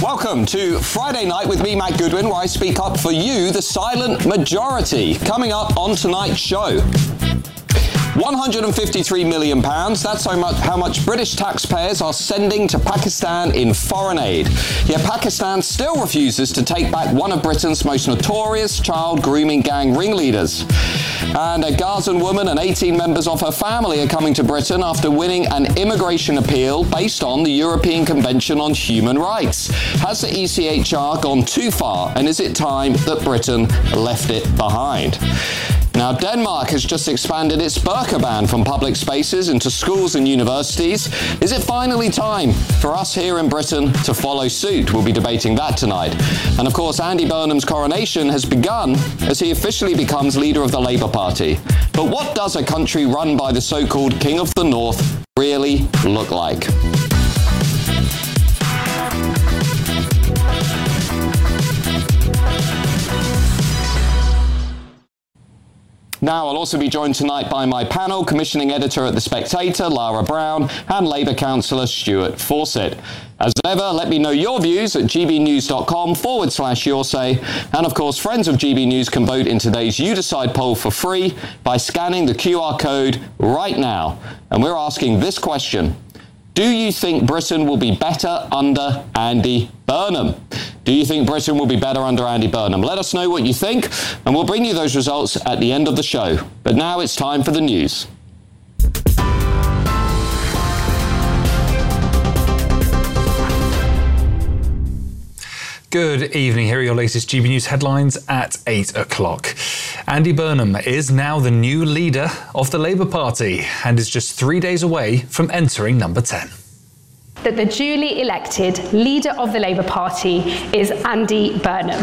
Welcome to Friday Night with me, Matt Goodwin, where I speak up for you, the silent majority. Coming up on tonight's show. £153 million, that's how much British taxpayers are sending to Pakistan in foreign aid. Yet Pakistan still refuses to take back one of Britain's most notorious child grooming gang ringleaders. And a Gazan woman and 18 members of her family are coming to Britain after winning an immigration appeal based on the European Convention on Human Rights. Has the ECHR gone too far, and is it time that Britain left it behind? Now, Denmark has just expanded its burqa ban from public spaces into schools and universities. Is it finally time for us here in Britain to follow suit? We'll be debating that tonight. And of course, Andy Burnham's coronation has begun as he officially becomes leader of the Labour Party. But what does a country run by the so-called King of the North really look like? Now, I'll also be joined tonight by my panel, commissioning editor at The Spectator, Lara Brown, and Labour councillor Stuart Fawcett. As ever, let me know your views at gbnews.com/yoursay. And of course, friends of GB News can vote in today's You Decide poll for free by scanning the QR code right now. And we're asking this question. Do you think Britain will be better under Andy Burnham? Do you think Britain will be better under Andy Burnham? Let us know what you think, and we'll bring you those results at the end of the show. But now it's time for the news. Good evening. Here are your latest GB News headlines at 8 o'clock. Andy Burnham is now the new leader of the Labour Party and is just 3 days away from entering number 10. That the duly elected leader of the Labour Party is Andy Burnham.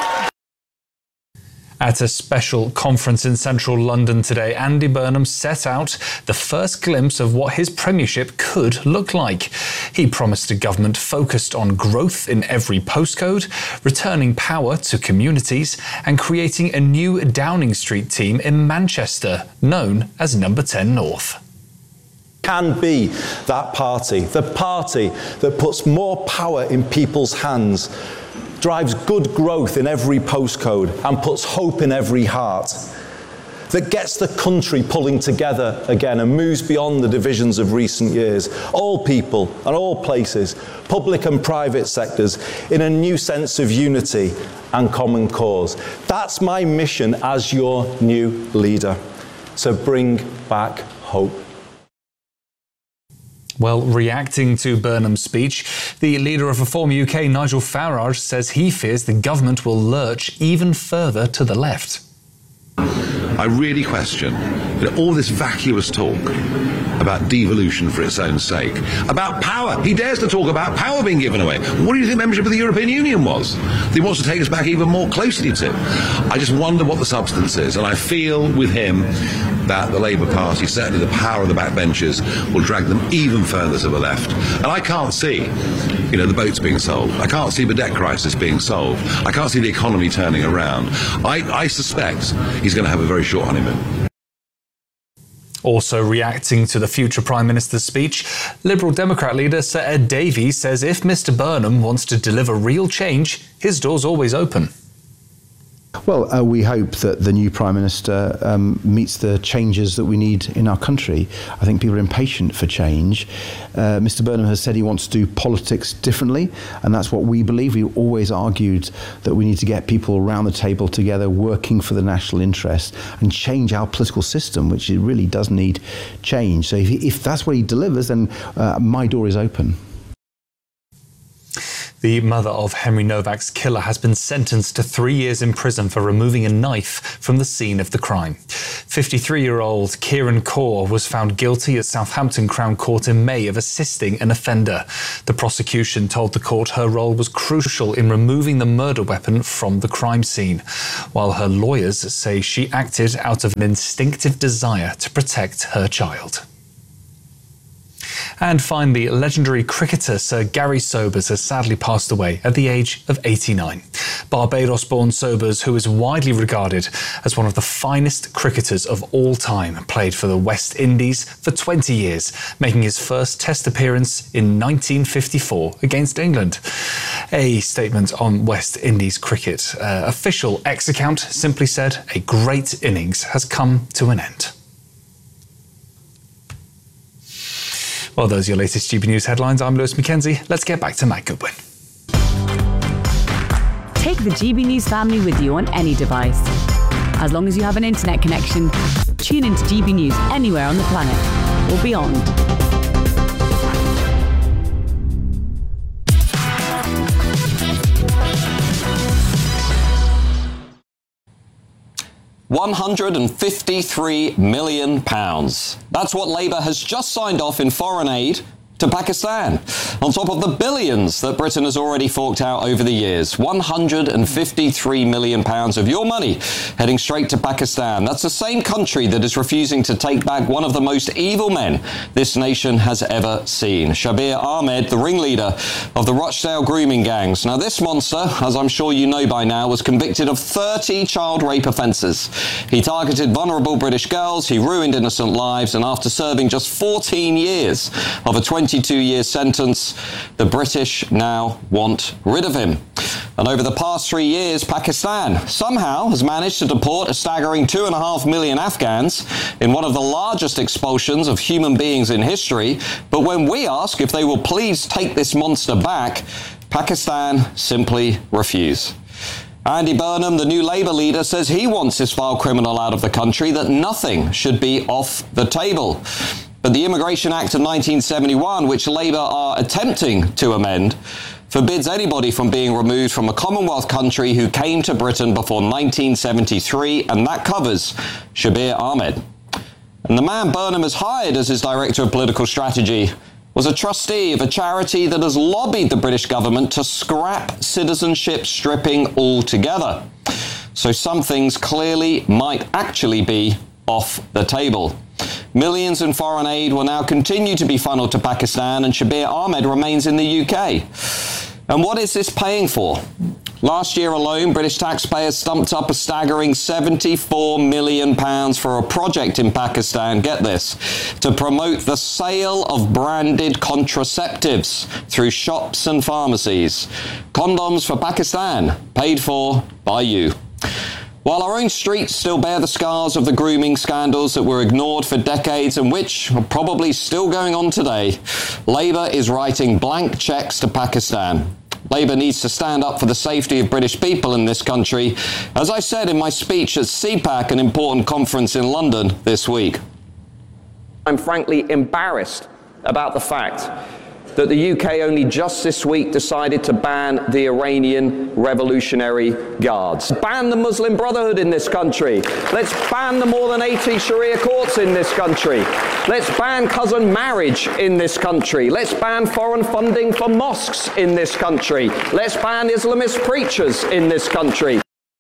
At a special conference in central London today, Andy Burnham set out the first glimpse of what his premiership could look like. He promised a government focused on growth in every postcode, returning power to communities, and creating a new Downing Street team in Manchester, known as Number 10 North. Can be that party, the party that puts more power in people's hands, drives good growth in every postcode and puts hope in every heart, that gets the country pulling together again and moves beyond the divisions of recent years, all people and all places, public and private sectors, in a new sense of unity and common cause. That's my mission as your new leader, to bring back hope. Well, reacting to Burnham's speech, the leader of Reform UK, Nigel Farage, says he fears the government will lurch even further to the left. I really question all this vacuous talk about devolution for its own sake, about power. He dares to talk about power being given away. What do you think membership of the European Union was? He wants to take us back even more closely to. I just wonder what the substance is, and I feel with him that the Labour Party, certainly the power of the backbenchers, will drag them even further to the left. And I can't see, the boats being solved. I can't see the debt crisis being solved. I can't see the economy turning around. I suspect he's going to have a very short honeymoon. Also reacting to the future Prime Minister's speech, Liberal Democrat leader Sir Ed Davies says if Mr Burnham wants to deliver real change, his door's always open. Well, we hope that the new Prime Minister meets the changes that we need in our country. I think people are impatient for change. Mr Burnham has said he wants to do politics differently, and that's what we believe. We always argued that we need to get people around the table together working for the national interest and change our political system, which it really does need change. So if that's what he delivers, then my door is open. The mother of Henry Novak's killer has been sentenced to 3 years in prison for removing a knife from the scene of the crime. 53-year-old Kieran Kaur was found guilty at Southampton Crown Court in May of assisting an offender. The prosecution told the court her role was crucial in removing the murder weapon from the crime scene, while her lawyers say she acted out of an instinctive desire to protect her child. And finally, legendary cricketer Sir Gary Sobers has sadly passed away at the age of 89. Barbados-born Sobers, who is widely regarded as one of the finest cricketers of all time, played for the West Indies for 20 years, making his first Test appearance in 1954 against England. A statement on West Indies cricket. Official X account simply said, a great innings has come to an end. Well, those are your latest GB News headlines. I'm Lewis Mackenzie. Let's get back to Matt Goodwin. Take the GB News family with you on any device. As long as you have an internet connection, tune into GB News anywhere on the planet or beyond. £153 million. That's what Labour has just signed off in foreign aid to Pakistan, on top of the billions that Britain has already forked out over the years. £153 million of your money heading straight to Pakistan. That's the same country that is refusing to take back one of the most evil men this nation has ever seen, Shabir Ahmed, the ringleader of the Rochdale grooming gangs. Now, this monster, as I'm sure you know by now, was convicted of 30 child rape offences. He targeted vulnerable British girls, he ruined innocent lives, and after serving just 14 years of a 22-year sentence, the British now want rid of him. And over the past 3 years, Pakistan somehow has managed to deport a staggering 2.5 million Afghans in one of the largest expulsions of human beings in history. But when we ask if they will please take this monster back, Pakistan simply refuse. Andy Burnham, the new Labour leader, says he wants this vile criminal out of the country, that nothing should be off the table. But the Immigration Act of 1971, which Labour are attempting to amend, forbids anybody from being removed from a Commonwealth country who came to Britain before 1973, and that covers Shabir Ahmed. And the man Burnham has hired as his Director of Political Strategy was a trustee of a charity that has lobbied the British government to scrap citizenship stripping altogether. So some things clearly might actually be off the table. Millions in foreign aid will now continue to be funneled to Pakistan, and Shabir Ahmed remains in the UK. And what is this paying for? Last year alone, British taxpayers stumped up a staggering £74 million for a project in Pakistan, get this, to promote the sale of branded contraceptives through shops and pharmacies. Condoms for Pakistan, paid for by you. While our own streets still bear the scars of the grooming scandals that were ignored for decades and which are probably still going on today, Labour is writing blank cheques to Pakistan. Labour needs to stand up for the safety of British people in this country, as I said in my speech at CPAC, an important conference in London this week. I'm frankly embarrassed about the fact that the UK only just this week decided to ban the Iranian Revolutionary Guards. Ban the Muslim Brotherhood in this country. Let's ban the more than 80 Sharia courts in this country. Let's ban cousin marriage in this country. Let's ban foreign funding for mosques in this country. Let's ban Islamist preachers in this country.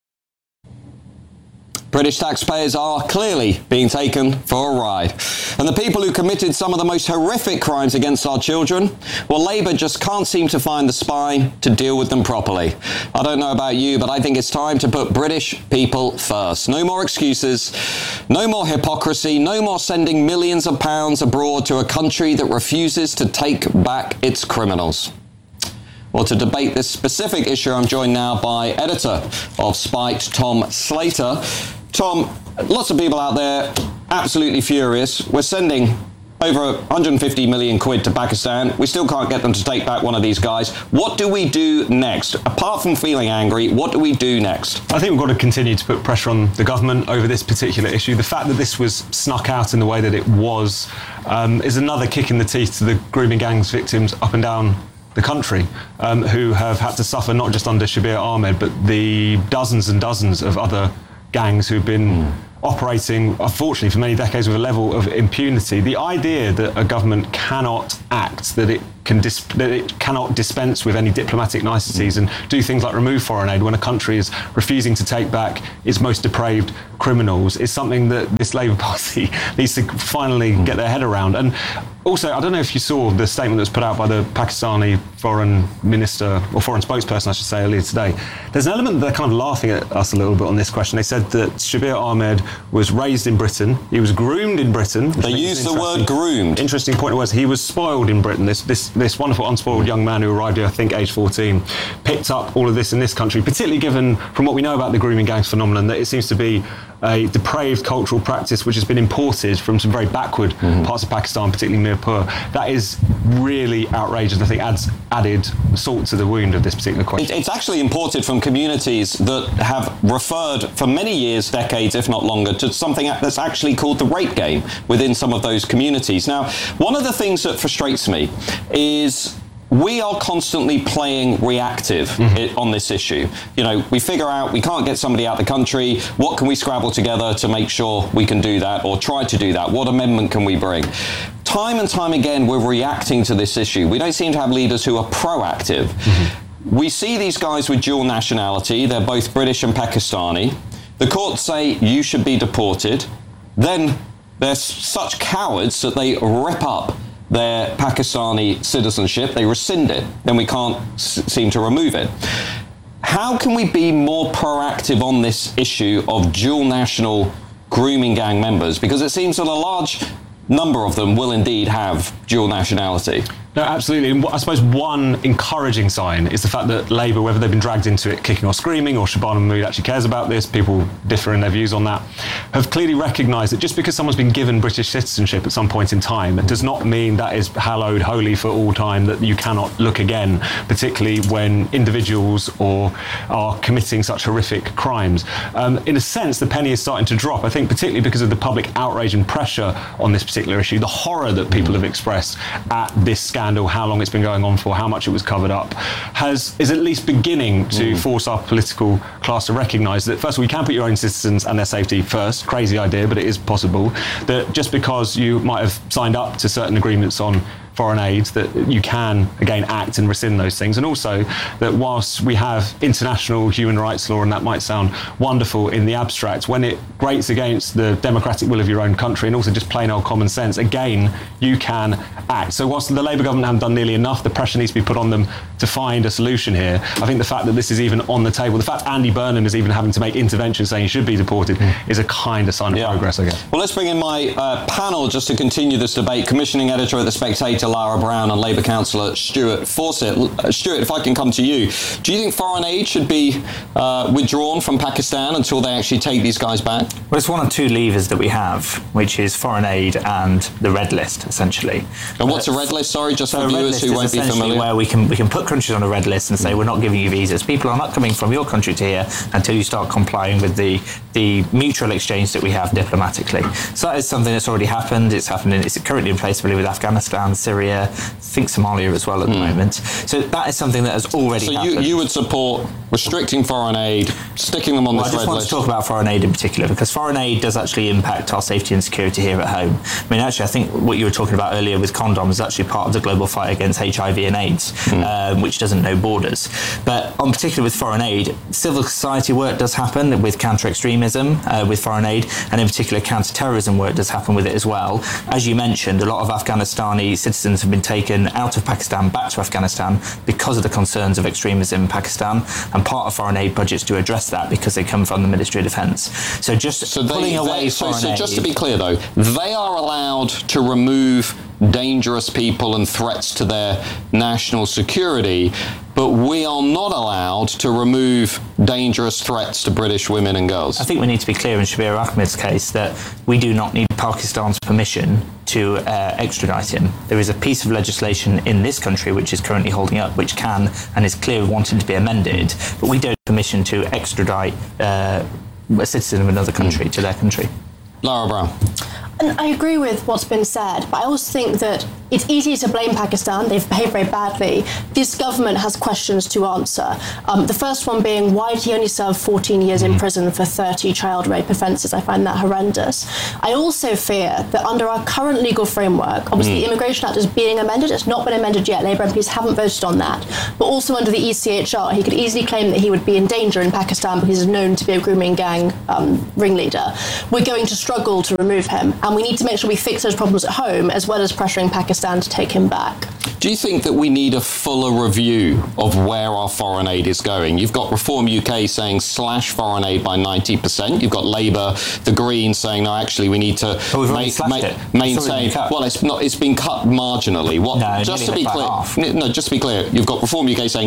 British taxpayers are clearly being taken for a ride. And the people who committed some of the most horrific crimes against our children, well, Labour just can't seem to find the spine to deal with them properly. I don't know about you, but I think it's time to put British people first. No more excuses, no more hypocrisy, no more sending millions of pounds abroad to a country that refuses to take back its criminals. Well, to debate this specific issue, I'm joined now by editor of Spiked, Tom Slater. Tom, lots of people out there absolutely furious. We're sending over 150 million quid to Pakistan. We still can't get them to take back one of these guys. What do we do next? Apart from feeling angry, what do we do next? I think we've got to continue to put pressure on the government over this particular issue. The fact that this was snuck out in the way that it was is another kick in the teeth to the grooming gangs victims up and down the country, who have had to suffer not just under Shabir Ahmed, but the dozens and dozens of other gangs who've been operating, unfortunately, for many decades with a level of impunity. The idea that a government cannot act, that it cannot dispense with any diplomatic niceties and do things like remove foreign aid when a country is refusing to take back its most depraved criminals, is something that this Labour Party needs to finally get their head around. And also, I don't know if you saw the statement that was put out by the Pakistani foreign minister, or foreign spokesperson, I should say, earlier today. There's an element that they're kind of laughing at us a little bit on this question. They said that Shabir Ahmed was raised in Britain, he was groomed in Britain. They used the word groomed. Interesting point was he was spoiled in Britain. This this wonderful unspoiled young man who arrived here, I think age 14, picked up all of this in this country, particularly given from what we know about the grooming gangs phenomenon, that it seems to be a depraved cultural practice which has been imported from some very backward parts of Pakistan, particularly Mirpur. That is really outrageous. I think adds added salt to the wound of this particular question. It's actually imported from communities that have referred for many years, decades, if not longer, to something that's actually called the rape game within some of those communities. Now, one of the things that frustrates me is we are constantly playing reactive on this issue. You know, we figure out we can't get somebody out of the country. What can we scrabble together to make sure we can do that, or try to do that? What amendment can we bring? Time and time again, we're reacting to this issue. We don't seem to have leaders who are proactive. We see these guys with dual nationality. They're both British and Pakistani. The courts say you should be deported. Then they're such cowards that they rip up their Pakistani citizenship, they rescind it, then we can't seem to remove it. How can we be more proactive on this issue of dual national grooming gang members? Because it seems that a large number of them will indeed have dual nationality. No, absolutely. And I suppose one encouraging sign is the fact that Labour, whether they've been dragged into it kicking or screaming, or Shabana Mahmood actually cares about this, people differ in their views on that, have clearly recognised that just because someone's been given British citizenship at some point in time, it does not mean that is hallowed, holy for all time, that you cannot look again, particularly when individuals are committing such horrific crimes. In a sense, the penny is starting to drop, I think, particularly because of the public outrage and pressure on this particular issue, the horror that people have expressed at this scandal, how long it's been going on for, how much it was covered up, is at least beginning to force our political class to recognise that, first of all, you can put your own citizens and their safety first. Crazy idea, but it is possible. That just because you might have signed up to certain agreements on foreign aid, that you can again act and rescind those things. And also that whilst we have international human rights law, and that might sound wonderful in the abstract, when it grates against the democratic will of your own country and also just plain old common sense, again, you can act. So whilst the Labour government haven't done nearly enough, the pressure needs to be put on them to find a solution here. I think the fact that this is even on the table, the fact Andy Burnham is even having to make interventions saying he should be deported, is a kind of sign of progress, I guess. Well, let's bring in my panel just to continue this debate. Commissioning editor at The Spectator, Lara Brown, and Labour councillor Stuart Fawcett. Stuart, if I can come to you, do you think foreign aid should be withdrawn from Pakistan until they actually take these guys back? Well, it's one of two levers that we have, which is foreign aid and the red list, essentially. And what's a red list? Sorry, just for viewers who won't be familiar. Where we can put countries on a red list and say we're not giving you visas. People are not coming from your country to here until you start complying with the mutual exchange that we have diplomatically. So that is something that's already happened. It's currently in place, I believe, with Afghanistan, Syria, I think Somalia as well at the moment. So that is something that has already happened. So you would support restricting foreign aid, sticking them on this red list? I just want to talk about foreign aid in particular, because foreign aid does actually impact our safety and security here at home. I mean, actually, I think what you were talking about earlier with condoms is actually part of the global fight against HIV and AIDS, which doesn't know borders. But on particular with foreign aid, civil society work does happen with counter-extremism with foreign aid, and in particular counter-terrorism work does happen with it as well. As you mentioned, a lot of Afghanistani citizens have been taken out of Pakistan back to Afghanistan because of the concerns of extremism in Pakistan, and part of foreign aid budgets to address that because they come from the Ministry of Defence. So just pulling away foreign aid... So just to be clear though, they are allowed to remove dangerous people and threats to their national security, but we are not allowed to remove dangerous threats to British women and girls. I think we need to be clear in Shabir Ahmed's case that we do not need Pakistan's permission to extradite him. There is a piece of legislation in this country which is currently holding up, which can and is clearly wanting to be amended, but we don't have permission to extradite a citizen of another country to their country. Lara Brown. And I agree with what's been said, but I also think that it's easy to blame Pakistan. They've behaved very badly. This government has questions to answer. The first one being, why did he only serve 14 years in prison for 30 child rape offences? I find that horrendous. I also fear that under our current legal framework, obviously the Immigration Act is being amended. It's not been amended yet. Labour MPs haven't voted on that. But also under the ECHR, he could easily claim that he would be in danger in Pakistan because he's known to be a grooming gang ringleader. We're going to struggle to remove him, and we need to make sure we fix those problems at home as well as pressuring Pakistan to take him back. Do you think that we need a fuller review of where our foreign aid is going? You've got Reform UK saying slash foreign aid by 90%. You've got Labour, the Greens saying, no, actually we need to maintain. Well, it's been cut marginally. Just to be clear, you've got Reform UK saying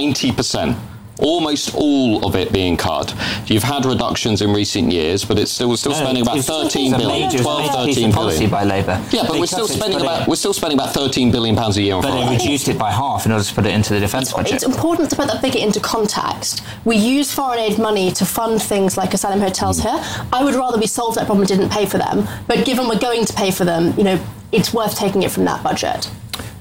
90%. Almost all of it being cut. You've had reductions in recent years, but it's still spending about 13 billion, 13 billion by Labour. Yeah, but we're still spending about 13 billion pounds a year on foreign aid. But they reduced it by half in order to put it into the defence budget. It's important to put that figure into context. We use foreign aid money to fund things like asylum hotels here. I would rather we solved that problem and didn't pay for them. But given we're going to pay for them, it's worth taking it from that budget.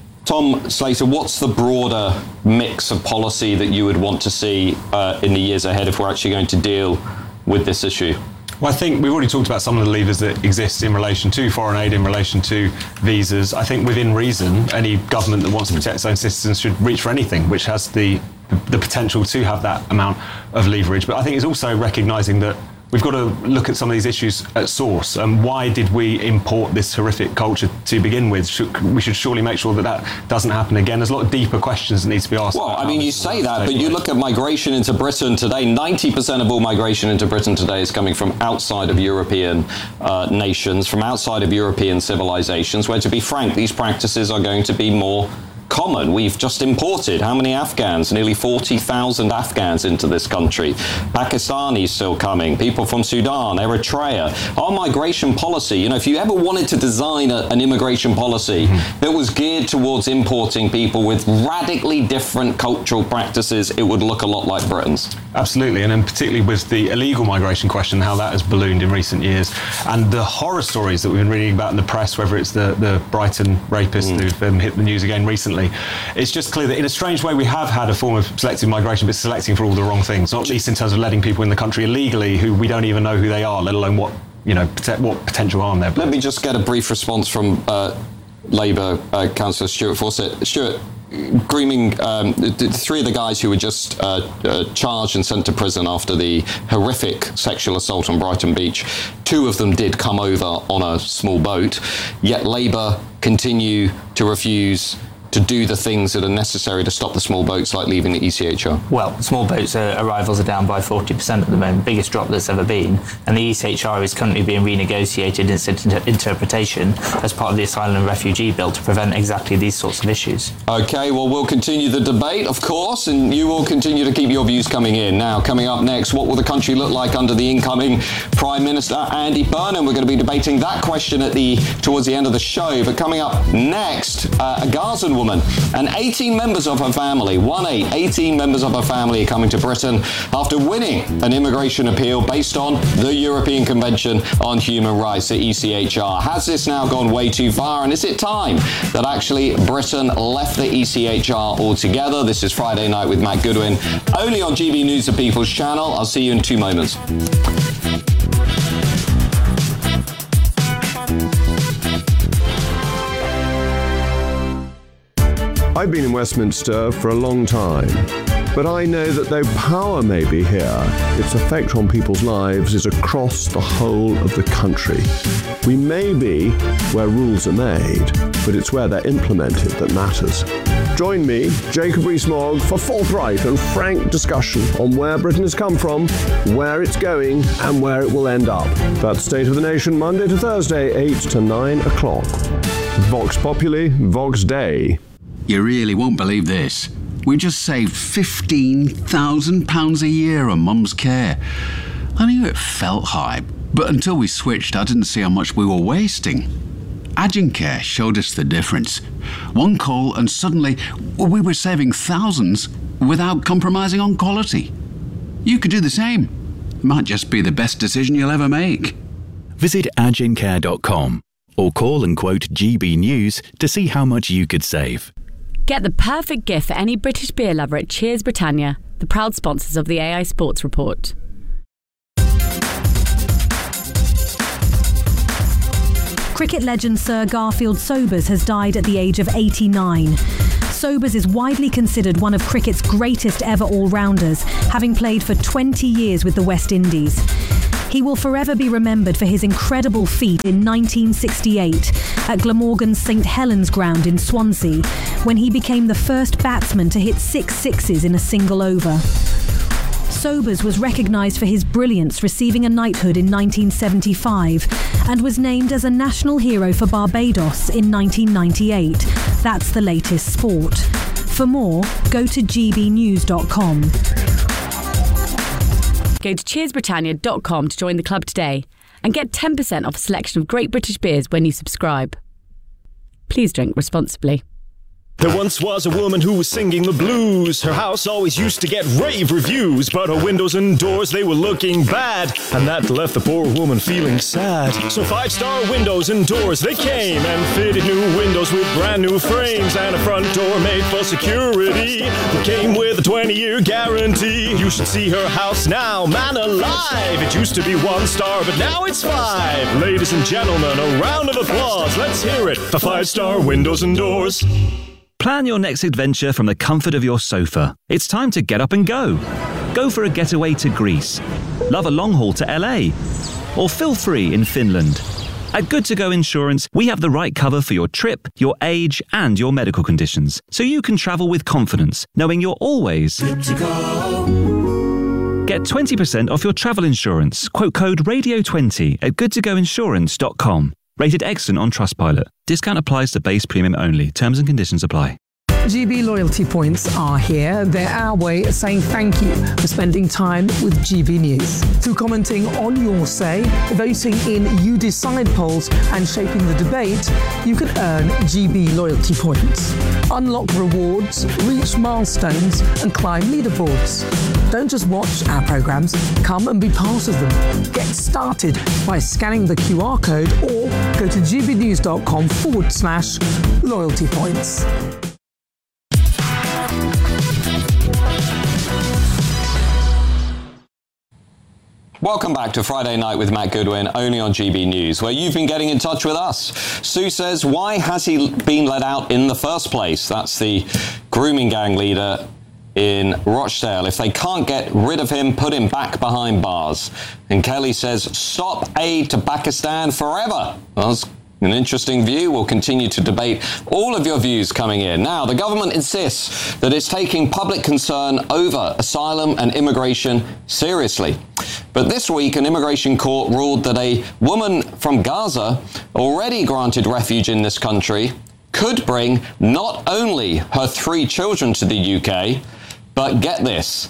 Tom Slater, what's the broader mix of policy that you would want to see in the years ahead if we're actually going to deal with this issue? Well, I think we've already talked about some of the levers that exist in relation to foreign aid, in relation to visas. I think within reason, any government that wants to protect its own citizens should reach for anything which has the potential to have that amount of leverage. But I think it's also recognising that we've got to look at some of these issues at source. Why did we import this horrific culture to begin with? We should surely make sure that doesn't happen again. There's a lot of deeper questions that need to be asked. Well, I mean, you say that, but you look at migration into Britain today, 90% of all migration into Britain today is coming from outside of European nations, from outside of European civilizations, where, to be frank, these practices are going to be more common. We've just imported how many Afghans? Nearly 40,000 Afghans into this country. Pakistanis still coming. People from Sudan, Eritrea. Our migration policy, if you ever wanted to design an immigration policy that was geared towards importing people with radically different cultural practices, it would look a lot like Britain's. Absolutely, and then particularly with the illegal migration question, how that has ballooned in recent years, and the horror stories that we've been reading about in the press, whether it's the Brighton rapists who've hit the news again recently. It's just clear that in a strange way we have had a form of selective migration, but selecting for all the wrong things, not least in terms of letting people in the country illegally who we don't even know who they are, let alone what potential harm they're. Let me just get a brief response from Labour Councillor Stuart Fawcett. Stuart, grooming, three of the guys who were just charged and sent to prison after the horrific sexual assault on Brighton Beach, two of them did come over on a small boat, yet Labour continue to refuse to do the things that are necessary to stop the small boats, like leaving the ECHR? Well, small boats arrivals are down by 40% at the moment, biggest drop that's ever been, and the ECHR is currently being renegotiated in its interpretation as part of the Asylum and Refugee Bill to prevent exactly these sorts of issues. OK, well, we'll continue the debate, of course, and you will continue to keep your views coming in. Now, coming up next, what will the country look like under the incoming Prime Minister, Andy Burnham? We're going to be debating that question towards the end of the show. But coming up next, a Gazan woman and 18 members of her family, 18 members of her family are coming to Britain after winning an immigration appeal based on the European Convention on Human Rights, the ECHR. Has this now gone way too far, and is it time that actually Britain left the ECHR altogether? This is Friday Night with Matt Goodwin, only on GB News, the People's Channel. I'll see you in 2 moments. I've been in Westminster for a long time, but I know that though power may be here, its effect on people's lives is across the whole of the country. We may be where rules are made, but it's where they're implemented that matters. Join me, Jacob Rees-Mogg, for forthright and frank discussion on where Britain has come from, where it's going, and where it will end up. That's State of the Nation, Monday to Thursday, 8 to 9 o'clock. Vox Populi, Vox Dei. You really won't believe this. We just saved £15,000 a year on Mum's care. I knew it felt high, but until we switched, I didn't see how much we were wasting. Agencare showed us the difference. One call and suddenly we were saving thousands without compromising on quality. You could do the same. Might just be the best decision you'll ever make. Visit agencare.com or call and quote GB News to see how much you could save. Get the perfect gift for any British beer lover at Cheers Britannia, the proud sponsors of the AI Sports Report. Cricket legend Sir Garfield Sobers has died at the age of 89. Sobers is widely considered one of cricket's greatest ever all-rounders, having played for 20 years with the West Indies. He will forever be remembered for his incredible feat in 1968 at Glamorgan's St Helens ground in Swansea, when he became the first batsman to hit 6 sixes in a single over. Sobers was recognised for his brilliance, receiving a knighthood in 1975 and was named as a national hero for Barbados in 1998. That's the latest sport. For more, go to gbnews.com. Go to cheersbritannia.com to join the club today and get 10% off a selection of great British beers when you subscribe. Please drink responsibly. There once was a woman who was singing the blues. Her house always used to get rave reviews, but her windows and doors, they were looking bad, and that left the poor woman feeling sad. So 5-star windows and doors, they came and fitted new windows with brand new frames and a front door made for security that came with a 20-year guarantee. You should see her house now, man alive. It used to be 1 star, but now it's 5. Ladies and gentlemen, a round of applause. Let's hear it for 5-star windows and doors. Plan your next adventure from the comfort of your sofa. It's time to get up and go. Go for a getaway to Greece. Love a long haul to LA. Or feel free in Finland. At Good To Go Insurance, we have the right cover for your trip, your age, and your medical conditions, so you can travel with confidence, knowing you're always good to go. Get 20% off your travel insurance. Quote code RADIO20 at goodtogoinsurance.com. Rated excellent on Trustpilot. Discount applies to base premium only. Terms and conditions apply. GB loyalty points are here. They're our way of saying thank you for spending time with GB News. Through commenting on your say, voting in You Decide polls and shaping the debate, you can earn GB loyalty points. Unlock rewards, reach milestones and climb leaderboards. Don't just watch our programmes, come and be part of them. Get started by scanning the QR code or go to gbnews.com/loyalty points. Welcome back to Friday Night with Matt Goodwin, only on GB News, where you've been getting in touch with us. Sue says, why has he been let out in the first place? That's the grooming gang leader in Rochdale. If they can't get rid of him, put him back behind bars. And Kelly says, stop aid to Pakistan forever. Well, that's an interesting view. We'll continue to debate all of your views coming in. Now, the government insists that it's taking public concern over asylum and immigration seriously. But this week, an immigration court ruled that a woman from Gaza, already granted refuge in this country, could bring not only her 3 children to the UK, but get this,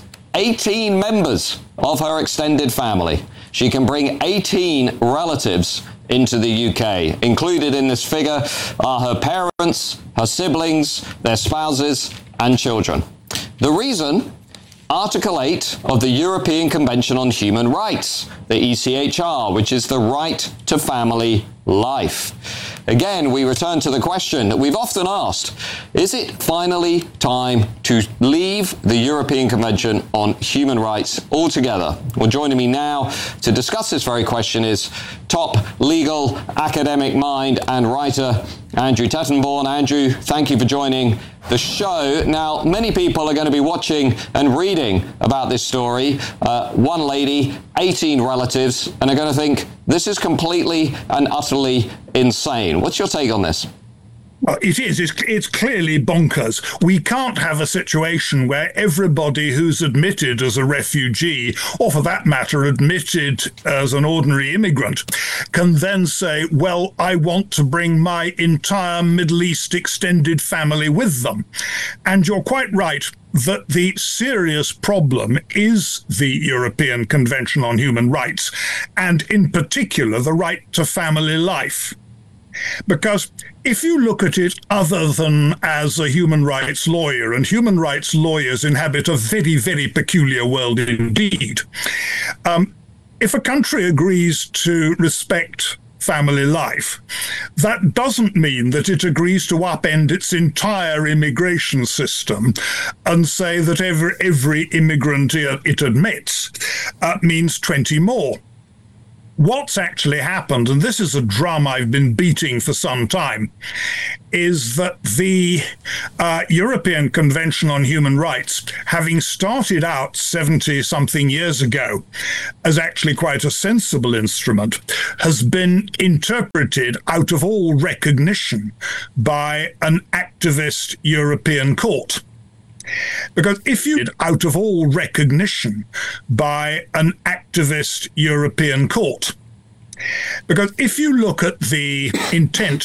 18 members of her extended family. She can bring 18 relatives into the UK. Included in this figure are her parents, her siblings, their spouses, and children. The reason? Article 8 of the European Convention on Human Rights, the ECHR, which is the right to family life. Again, we return to the question that we've often asked, is it finally time to leave the European Convention on Human Rights altogether? Well, joining me now to discuss this very question is top legal academic mind and writer Andrew Tettenborn. Andrew, thank you for joining the show. Now, many people are going to be watching and reading about this story. One lady, 18 relatives, and are going to think this is completely and utterly insane. What's your take on this? Well, it is. It's clearly bonkers. We can't have a situation where everybody who's admitted as a refugee, or for that matter, admitted as an ordinary immigrant, can then say, well, I want to bring my entire Middle East extended family with them. And you're quite right that the serious problem is the European Convention on Human Rights, and in particular, the right to family life. Because if you look at it other than as a human rights lawyer, and human rights lawyers inhabit a very, very peculiar world indeed, if a country agrees to respect family life, that doesn't mean that it agrees to upend its entire immigration system and say that every immigrant it admits means 20 more. what's actually happened, and this is a drum I've been beating for some time, is that the European Convention on Human Rights, having started out 70-something years ago as actually quite a sensible instrument, has been interpreted out of all recognition by an activist European court. Because if you out of all recognition by an activist European court, because if you look at the intent